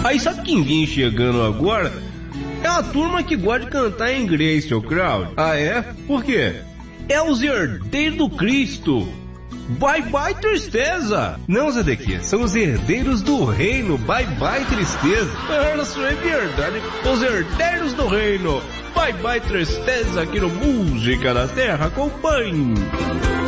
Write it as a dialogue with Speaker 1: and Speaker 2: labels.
Speaker 1: Aí sabe quem vem chegando agora? É a turma que gosta de cantar em inglês, seu Claudio. Ah, é? Por quê? É os herdeiros do Cristo. Bye bye tristeza. Não, Zedequias, são os herdeiros do reino. Bye bye tristeza. Isso é verdade. Os herdeiros do reino. Bye bye tristeza aqui no Música da Terra. Acompanhe.